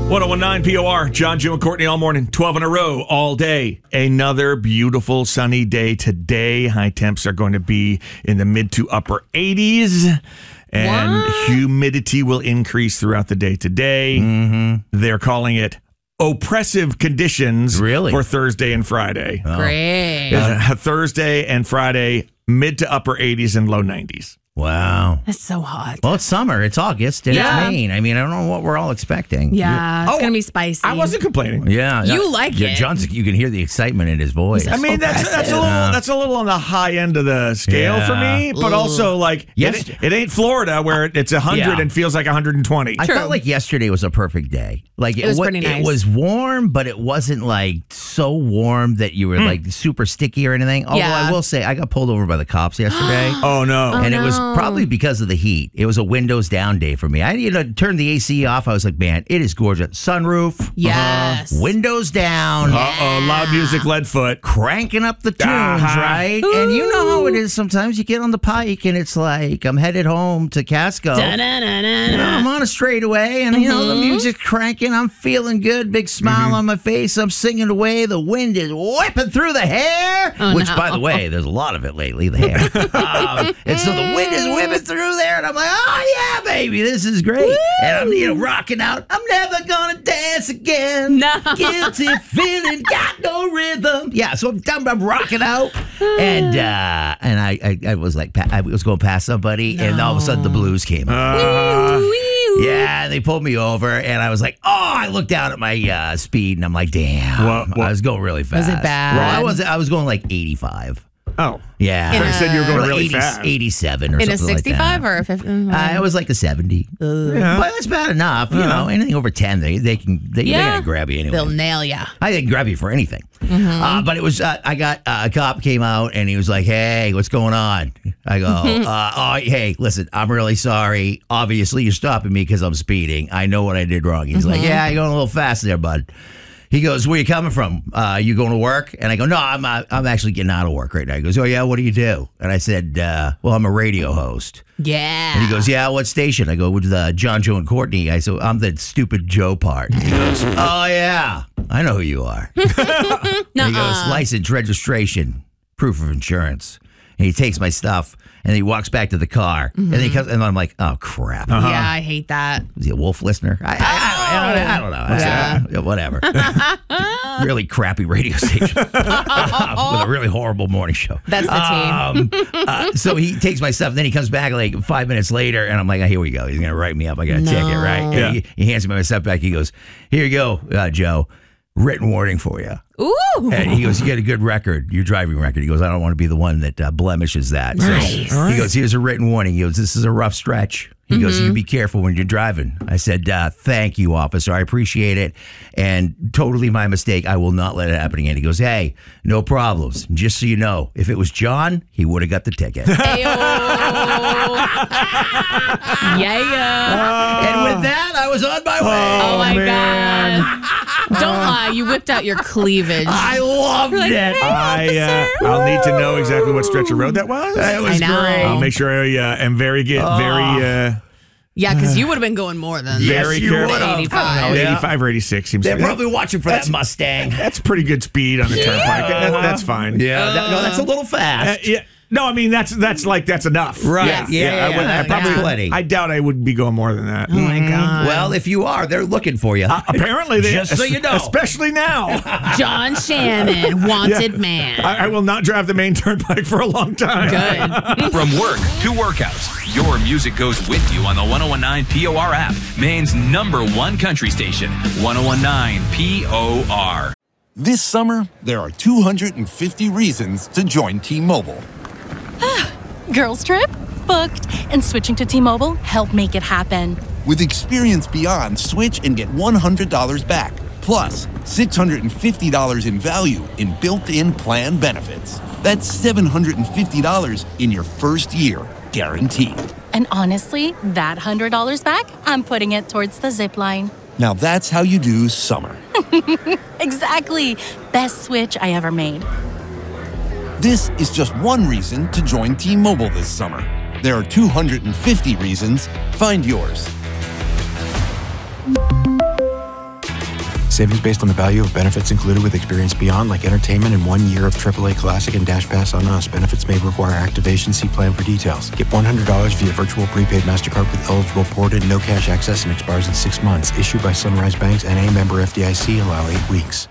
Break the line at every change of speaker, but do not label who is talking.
1019 POR, John, Joe, and Courtney all morning, 12 in a row, all day. Another beautiful sunny day today. High temps are going to be in the mid to upper 80s. And humidity will increase throughout the day today. Mm-hmm. They're calling it oppressive conditions for Thursday and Friday.
Oh.
Great.
Thursday and Friday, mid to upper 80s and low 90s.
Wow.
That's so hot.
Well, it's summer. It's August. And it's Maine. I mean, I don't know what we're all expecting.
Yeah, it's going to be spicy.
I wasn't complaining.
Yeah.
You like it.
John's, you can hear the excitement in his voice.
I mean, that's a little on the high end of the scale for me, but also like it ain't Florida where it's 100 and feels like 120.
I felt like yesterday was a perfect day. Like
it was pretty nice.
It was warm, but it wasn't like so warm that you were like super sticky or anything. Although I will say I got pulled over by the cops yesterday.
Oh no.
And it was probably because of the heat. It was a windows down day for me. I turned the AC off. I was like, man, it is gorgeous. Sunroof.
Yes.
Windows down.
Loud music, lead foot.
Cranking up the tunes, right?
Ooh.
And you know how it is sometimes. You get on the pike and it's like, I'm headed home to Casco. I'm on a straightaway and, you know, the music's cranking. I'm feeling good. Big smile on my face. I'm singing away. The wind is whipping through the hair. Which, by the way, there's a lot of it lately, the hair. And so the wind is whipping through there. And I'm like, oh, yeah, baby, this is great. Woo! And I'm, you know, rocking out. I'm never going to dance again.
No.
Guilty feeling, got no rhythm. Yeah, so I'm rocking out. And I was like, I was going past somebody, and all of a sudden the blues came out. Yeah, they pulled me over, and I was like, I looked down at my speed, and I'm like, damn. I was going really fast.
Was it bad?
Well, I was going like 85.
Oh.
Yeah.
You said you were going really fast.
87 or
in
something like that.
In a 65 or a 50?
It was like a 70. But that's bad enough. You know, anything over 10, they can grab you anyway.
They'll nail you.
They can grab you for anything. But it was, I got, a cop came out and he was like, hey, what's going on? I go, hey, listen, I'm really sorry. Obviously, you're stopping me because I'm speeding. I know what I did wrong. He's like, yeah, you're going a little fast there, bud. He goes, where you coming from? You going to work? And I go, no, I'm actually getting out of work right now. He goes, oh, yeah, what do you do? And I said, well, I'm a radio host.
Yeah.
And he goes, yeah, what station? I go, with John, Joe, and Courtney. I said, I'm the stupid Joe part. He goes, oh, yeah, I know who you are. And he goes, license, registration, proof of insurance. And he takes my stuff, and he walks back to the car. And then he comes, and I'm like, oh, crap.
Yeah, I hate that.
Is he a wolf listener? I don't know. Yeah, whatever. Really crappy radio station with a really horrible morning show.
That's the team.
So he takes my stuff, and then he comes back like 5 minutes later, and I'm like, here we go. He's going to write me up. I got to check it, right? And he hands me my stuff back. He goes, here you go, Joe. Written warning for you.
Ooh.
And he goes, you get a good record, your driving record. He goes, I don't want to be the one that blemishes that.
Nice.
So he goes, here's a written warning. He goes, this is a rough stretch. He goes, you be careful when you're driving. I said, thank you, officer. I appreciate it. And totally my mistake. I will not let it happen again. He goes, hey, no problems. Just so you know, if it was John, he would have got the ticket.
Yeah.
And with that, I was on my way.
Oh my God. Don't lie. You whipped out your cleavage.
I loved it.
Hey,
I'll need to know exactly what stretch of road that was.
It was
I know.
great.
I'll make sure I am very
Yeah, because you would have been going more than
very
you
careful.
would've.
85.
85 or 86 seems
They're
to be.
probably watching for that Mustang.
That's pretty good speed on the turnpike. That's fine.
Yeah, that's a little fast.
Yeah. No, I mean that's enough.
Right.
Yes.
Yeah.
I doubt I would be going more than that.
Oh my God.
Well, if you are, they're looking for you.
Apparently,
Just so you know.
especially now.
John Shannon, wanted man.
I will not drive the main turnpike for a long time.
Good.
From work to workouts, your music goes with you on the 1019 POR app, Maine's #1 country station, 1019 POR.
This summer, there are 250 reasons to join T-Mobile.
Girls trip? Booked. And switching to T-Mobile helped make it happen.
With Experience Beyond, switch and get $100 back. Plus, $650 in value in built-in plan benefits. That's $750 in your first year, guaranteed.
And honestly, that $100 back, I'm putting it towards the zip line.
Now that's how you do summer.
Exactly. Best switch I ever made.
This is just one reason to join T-Mobile this summer. There are 250 reasons. Find yours.
Savings based on the value of benefits included with Experience Beyond, like entertainment and 1 year of AAA Classic and Dash Pass on us. Benefits may require activation. See plan for details. Get $100 via virtual prepaid MasterCard with eligible ported, no cash access, and expires in 6 months. Issued by Sunrise Banks, N.A. member FDIC. Allow 8 weeks.